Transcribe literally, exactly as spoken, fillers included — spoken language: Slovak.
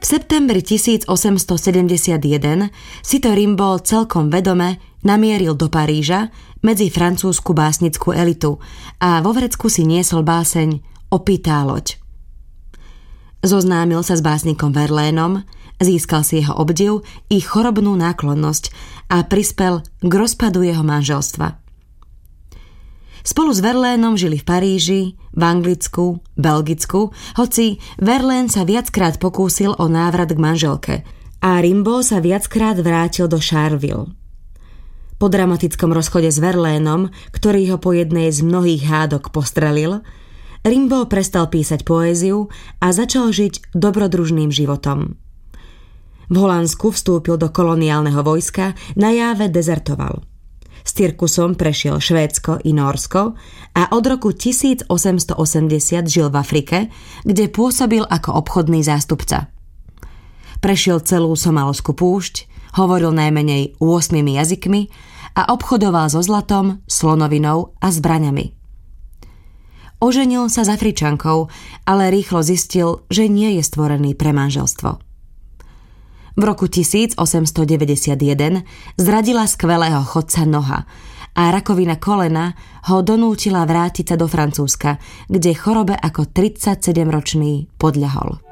septembri tisícosemstosedemdesiatjeden si to Rimbaud celkom vedome namieril do Paríža medzi francúzsku básnickú elitu a vo vrecku si niesol báseň Opitá loď. Zoznámil sa s básnikom Verlaineom, získal si jeho obdiv i chorobnú náklonnosť a prispel k rozpadu jeho manželstva. Spolu s Verlaineom žili v Paríži, v Anglicku, Belgicku, hoci Verlaine sa viackrát pokúsil o návrat k manželke a Rimbaud sa viackrát vrátil do Charleville. Po dramatickom rozchode s Verlaineom, ktorý ho po jednej z mnohých hádok postrelil, Rimbaud prestal písať poéziu a začal žiť dobrodružným životom. V Holandsku vstúpil do koloniálneho vojska, na Jáve dezertoval. S cirkusom prešiel Švédsko i Nórsko a od roku tisícosemstoosemdesiat žil v Afrike, kde pôsobil ako obchodný zástupca. Prešiel celú Somálsku púšť, hovoril najmenej ôsmimi jazykmi a obchodoval so zlatom, slonovinou a zbraňami. Oženil sa s Afričankou, ale rýchlo zistil, že nie je stvorený pre manželstvo. V roku tisícosemstodeväťdesiatjeden zradila skvelého chodca noha a rakovina kolena ho donútila vrátiť sa do Francúzska, kde chorobe ako tridsaťsedemročný podľahol.